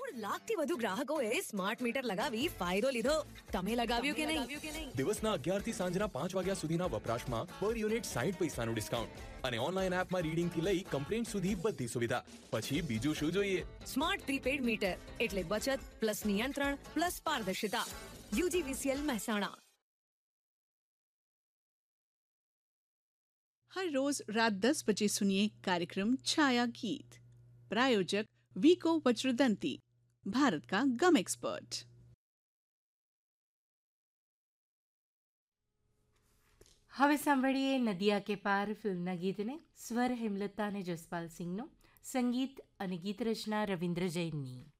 લાખથી વધુ ગ્રાહકોએ smart meter લગાવી ફાયદો લીધો. તમે લગાવ્યું કે નહીં? દિવસના 11 થી સાંજના 5 વાગ્યા સુધીના વપરાશમાં પર યુનિટ 60 પૈસાનું ડિસ્કાઉન્ટ અને ઓનલાઈન એપમાં રીડિંગ થી લઈ કમ્પ્લેન્ટ સુધી બધી સુવિધા. પછી બીજું શું જોઈએ? સ્માર્ટ પ્રીપેડ મીટર એટલે બચત પ્લસ નિયંત્રણ પ્લસ પારદર્શિતા. UGVCL મહેસાણા. हर रोज रात 10 बजे सुनिए कार्यक्रम छाया गीत. प्रायोजक वीको वज्रदंती, भारत का गम एक्सपर्ट. હવે સાંભળીએ નદિયા કે પાર ફિલ્મના ગીતને. સ્વર હેમલતા અને જસપાલ સિંહનો, સંગીત અને ગીત રચના રવિન્દ્ર જૈનની.